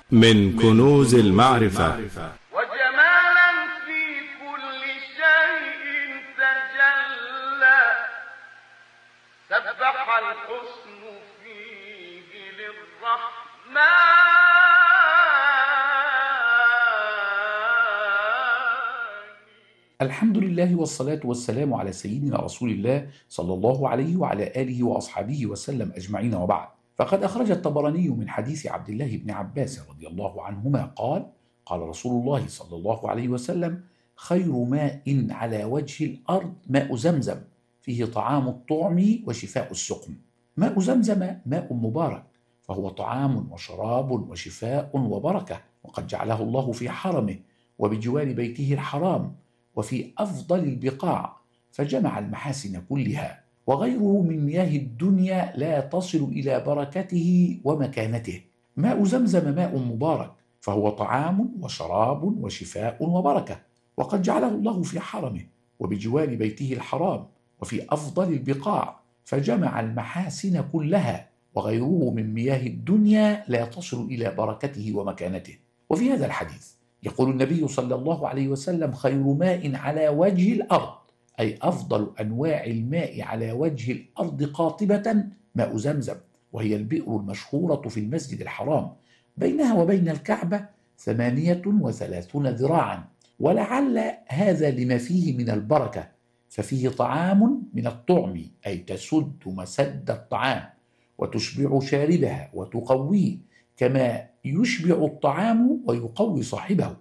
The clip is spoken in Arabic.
من كنوز المعرفة. وجمالا في كل شيء تجلى، سبح الحسن فيه للرحمن. الحمد لله والصلاة والسلام على سيدنا رسول الله صلى الله عليه وعلى آله وأصحابه وسلم أجمعين، وبعد. فقد أخرج الطبراني من حديث عبد الله بن عباس رضي الله عنهما قال: قال رسول الله صلى الله عليه وسلم: خير ماء على وجه الأرض ماء زمزم، فيه طعام الطعم وشفاء السقم. ماء زمزم ماء مبارك، فهو طعام وشراب وشفاء وبركة، وقد جعله الله في حرمه وبجوار بيته الحرام وفي أفضل البقاع، فجمع المحاسن كلها، وغيره من مياه الدنيا لا تصل إلى بركته ومكانته. ماء زمزم ماء مبارك، فهو طعام وشراب وشفاء وبركة، وقد جعله الله في حرمه وبجوار بيته الحرام وفي أفضل البقاع، فجمع المحاسن كلها، وغيره من مياه الدنيا لا تصل إلى بركته ومكانته. وفي هذا الحديث يقول النبي صلى الله عليه وسلم: خير ماء على وجه الأرض، أي أفضل أنواع الماء على وجه الأرض قاطبة ماء زمزم، وهي البئر المشهورة في المسجد الحرام، بينها وبين الكعبة 38 ذراعا، ولعل هذا لما فيه من البركة، ففيه طعام من الطعم، أي تسد مسد الطعام وتشبع شاربها وتقويه، كما يشبع الطعام ويقوي صاحبه،